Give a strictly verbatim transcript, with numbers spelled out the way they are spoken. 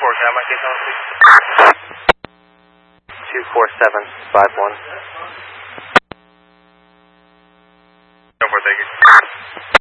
four, can I have my case number, please? two four seven five one. Go for it, thank you.